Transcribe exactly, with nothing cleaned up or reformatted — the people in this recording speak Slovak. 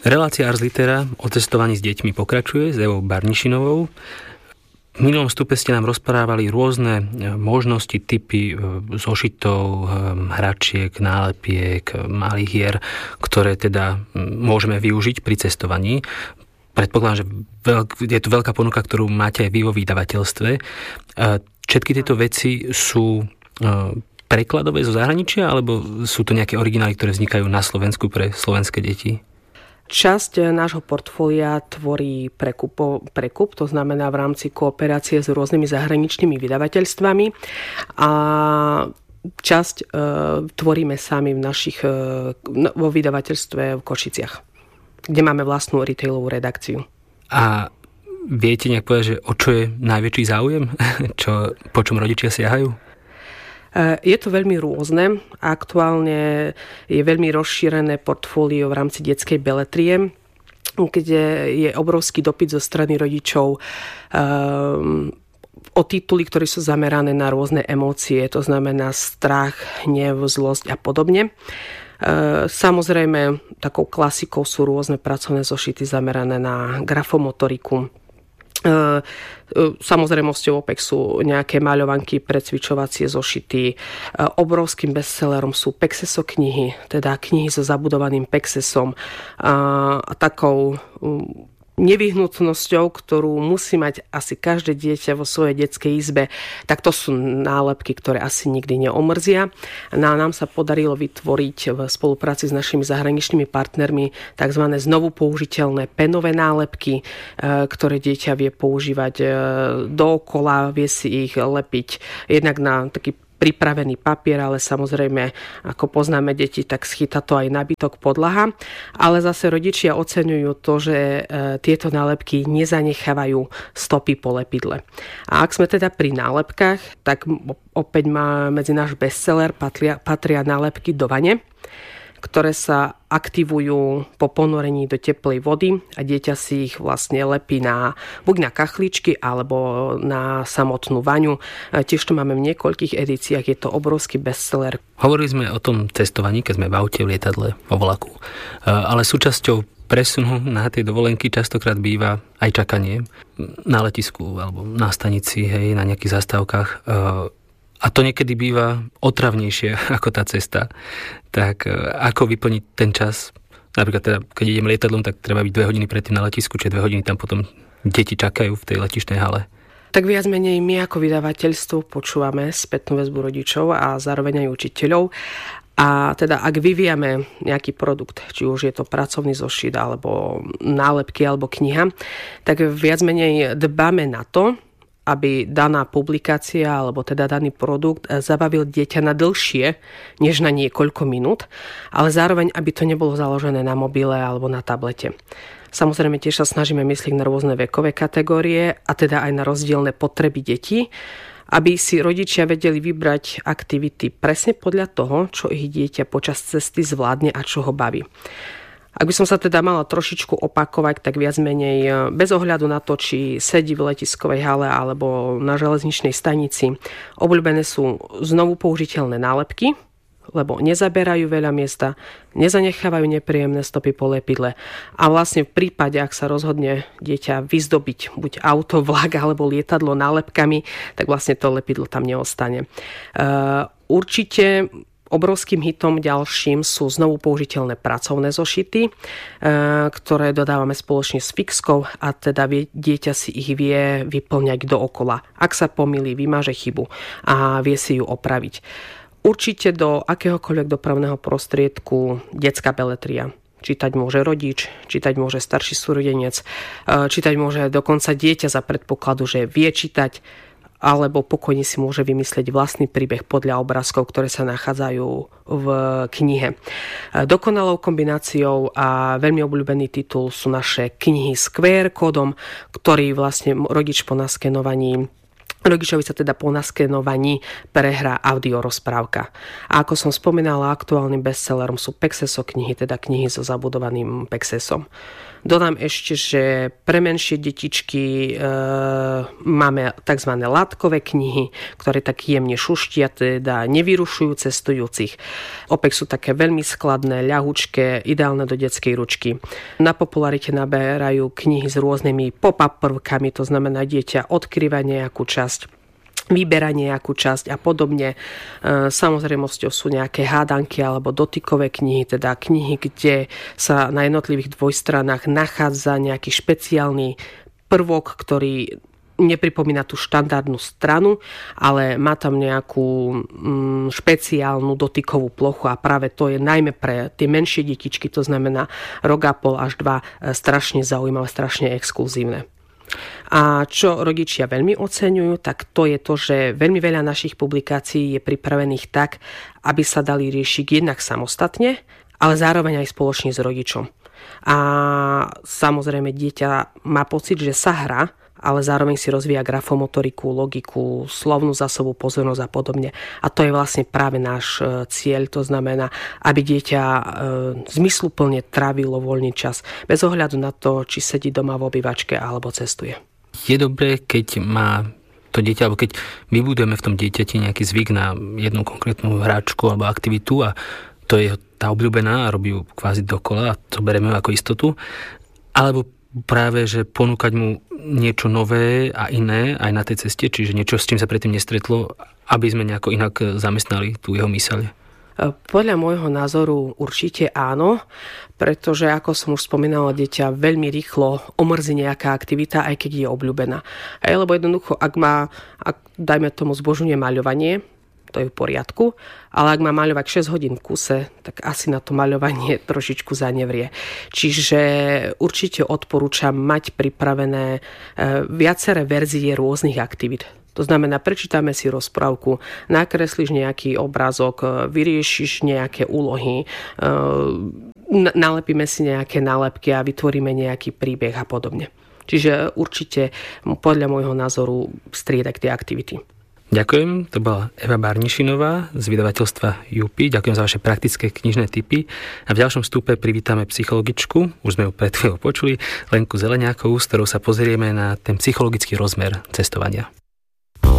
Relácia Ars Litera o cestovaní s deťmi pokračuje s Evou Barnišinovou. V minulom vstupe ste nám rozprávali rôzne možnosti, typy zošitov, hračiek, nálepiek, malých hier, ktoré teda môžeme využiť pri cestovaní. Predpokladám, že je to veľká ponuka, ktorú máte aj vy vo vydavateľstve. Všetky tieto veci sú prekladové zo zahraničia, alebo sú to nejaké originály, ktoré vznikajú na Slovensku pre slovenské deti? Časť nášho portfólia tvorí prekup, prekup, to znamená v rámci kooperácie s rôznymi zahraničnými vydavateľstvami a časť e, tvoríme sami v našich, e, vo vydavateľstve v Košiciach, kde máme vlastnú retailovú redakciu. A viete nejak povedať, že o čo je najväčší záujem? Čo, po čom rodičia siahajú? Je to veľmi rôzne. Aktuálne je veľmi rozšírené portfólio v rámci detskej beletrie, kde je obrovský dopyt zo strany rodičov um, o tituly, ktoré sú zamerané na rôzne emócie, to znamená strach, hnev, zlosť a podobne. Samozrejme, takou klasikou sú rôzne pracovné zošity zamerané na grafomotoriku. Samozrejmosťou OPEC sú nejaké maľovanky, precvičovacie zošity. Obrovským bestsellerom sú Pexeso knihy, teda knihy so zabudovaným Pexesom. A takou nevyhnutnosťou, ktorú musí mať asi každé dieťa vo svojej detskej izbe, tak to sú nálepky, ktoré asi nikdy neomrzia. No, nám sa podarilo vytvoriť v spolupráci s našimi zahraničnými partnermi tzv. Znovu použiteľné penové nálepky, ktoré dieťa vie používať dookola, vie si ich lepiť jednak na taký pripravený papier, ale samozrejme, ako poznáme deti, tak schyta to aj nábytok, podlaha. Ale zase rodičia oceňujú to, že e, tieto nálepky nezanechávajú stopy po lepidle. A ak sme teda pri nálepkách, tak opäť má medzi náš bestseller patria, patria nálepky do vane, ktoré sa aktivujú po ponorení do teplej vody a dieťa si ich vlastne lepí na, buď na kachličky alebo na samotnú vaňu. Tiež to máme v niekoľkých edíciách, je to obrovský bestseller. Hovorili sme o tom cestovaní, keď sme v aute, v lietadle, vo vlaku. Ale súčasťou presunu na tej dovolenky častokrát býva aj čakanie na letisku alebo na stanici, hej, na nejakých zastávkach. A to niekedy býva otravnejšie ako tá cesta. Tak ako vyplniť ten čas? Napríklad teda, keď idem lietadlom, tak treba byť dve hodiny predtým na letisku, čiže dve hodiny tam potom deti čakajú v tej letišnej hale. Tak viac menej my ako vydavateľstvo počúvame spätnú väzbu rodičov a zároveň aj učiteľov. A teda ak vyvíjame nejaký produkt, či už je to pracovný zošit, alebo nálepky, alebo kniha, tak viac menej dbáme na to, aby daná publikácia alebo teda daný produkt zabavil dieťa na dlhšie, než na niekoľko minút, ale zároveň, aby to nebolo založené na mobile alebo na tablete. Samozrejme, tiež sa snažíme myslieť na rôzne vekové kategórie a teda aj na rozdielne potreby detí, aby si rodičia vedeli vybrať aktivity presne podľa toho, čo ich dieťa počas cesty zvládne a čo ho baví. Ak by som sa teda mala trošičku opakovať, tak viac menej bez ohľadu na to, či sedí v letiskovej hale alebo na železničnej stanici, obľúbené sú znovu použiteľné nálepky, lebo nezaberajú veľa miesta, nezanechávajú nepríjemné stopy po lepidle. A vlastne v prípade, ak sa rozhodne dieťa vyzdobiť buď auto, vlak alebo lietadlo nálepkami, tak vlastne to lepidlo tam neostane. Uh, určite obrovským hitom ďalším sú znovu použiteľné pracovné zošity, ktoré dodávame spoločne s Fixkou a teda vie, dieťa si ich vie vyplňať dookola. Ak sa pomýli, vymaže chybu a vie si ju opraviť. Určite do akéhokoľvek dopravného prostriedku detská beletria. Čítať môže rodič, čítať môže starší súrodenec, čítať môže dokonca dieťa za predpokladu, že vie čítať, alebo pokojne si môže vymyslieť vlastný príbeh podľa obrázkov, ktoré sa nachádzajú v knihe. Dokonalou kombináciou a veľmi obľúbený titul sú naše knihy s kú ér kódom, ktorý vlastne rodič po naskenovaní Rodičovi sa teda po naskenovaní prehrá audiorozprávka. A ako som spomínala, aktuálnym bestsellerom sú Pexeso knihy, teda knihy so zabudovaným Pexesom. Dodám ešte, že pre menšie detičky e, máme tzv. Látkové knihy, ktoré tak jemne šuštia, teda nevyrušujú cestujúcich. Opäť sú také veľmi skladné, ľahučké, ideálne do detskej ručky. Na popularite naberajú knihy s rôznymi pop-up prvkami, to znamená dieťa odkrýva nejakú časť, vyberá nejakú časť a podobne. Samozrejmosťou sú nejaké hádanky alebo dotykové knihy, teda knihy, kde sa na jednotlivých dvojstranách nachádza nejaký špeciálny prvok, ktorý nepripomína tú štandardnú stranu, ale má tam nejakú mm, špeciálnu dotykovú plochu a práve to je najmä pre tie menšie detičky, to znamená rok a pol až dva, strašne zaujímavé, strašne exkluzívne. A čo rodičia veľmi oceňujú, tak to je to, že veľmi veľa našich publikácií je pripravených tak, aby sa dali riešiť jednak samostatne, ale zároveň aj spoločne s rodičom. A samozrejme dieťa má pocit, že sa hrá, ale zároveň si rozvíja grafomotoriku, logiku, slovnú zásobu, pozornosť a podobne. A to je vlastne práve náš cieľ, to znamená, aby dieťa e, zmysluplne trávilo voľný čas, bez ohľadu na to, či sedí doma v obývačke alebo cestuje. Je dobré, keď má to dieťa, alebo keď vybudujeme v tom dieťati nejaký zvyk na jednu konkrétnu hráčku alebo aktivitu a to je tá obľúbená a robí ju kvázi dokola a to bereme ako istotu, alebo práve, že ponúkať mu niečo nové a iné aj na tej ceste, čiže niečo, s čím sa predtým nestretlo, aby sme nejako inak zamestnali tú jeho myseľ. Podľa môjho názoru určite áno, pretože ako som už spomínala, dieťa veľmi rýchlo omrzí nejaká aktivita, aj keď je obľúbená. Aj, lebo jednoducho, ak má, ak dajme tomu zbožňuje maľovanie, to je v poriadku, ale ak má maľovať šesť hodín v kuse, tak asi na to maľovanie trošičku zanevrie. Čiže určite odporúčam mať pripravené viaceré verzie rôznych aktivít. To znamená, prečítame si rozprávku, nakreslíš nejaký obrázok, vyriešiš nejaké úlohy, nalepíme si nejaké nálepky a vytvoríme nejaký príbeh a podobne. Čiže určite podľa môjho názoru striedať tie aktivity. Ďakujem, to bola Eva Barnišinová z vydavateľstva Jupy. Ďakujem za vaše praktické knižné tipy. A v ďalšom vstupe privítame psychologičku, už sme ju pred chvíľou počuli, Lenku Zeleniakovú, s ktorou sa pozrieme na ten psychologický rozmer cestovania.